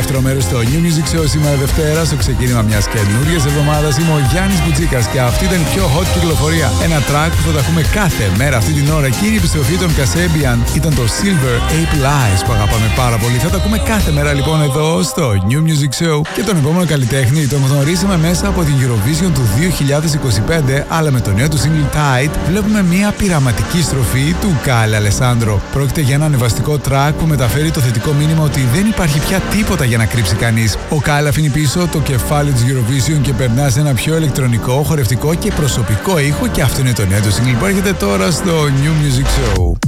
δεύτερο μέρος στο New Music Show σήμερα Δευτέρα, στο ξεκίνημα μιας καινούριας εβδομάδας. Είμαι ο Γιάννης Μπουτζίκας και αυτή ήταν η πιο hot κυκλοφορία. Ένα track που θα τα ακούμε κάθε μέρα αυτή την ώρα. Και η επιστροφή των Kasabian ήταν το Silver Ape Lies που αγαπάμε πάρα πολύ. Θα τα ακούμε κάθε μέρα λοιπόν εδώ στο New Music Show. Και τον επόμενο καλλιτέχνη τον γνωρίσαμε μέσα από την Eurovision του 2025, αλλά με το νέο του single Tide βλέπουμε μια πειραματική στροφή του Kyle Alessandro. Πρόκειται για ένα ανεβαστικό track που μεταφέρει το θετικό μήνυμα ότι δεν υπάρχει πια τίποτα για να κρύψει κανείς. Ο Kyle αφήνει πίσω το κεφάλι της Eurovision και περνά σε ένα πιο ηλεκτρονικό, χορευτικό και προσωπικό ήχο, και αυτό είναι το νέο του single που έρχεται τώρα στο New Music Show.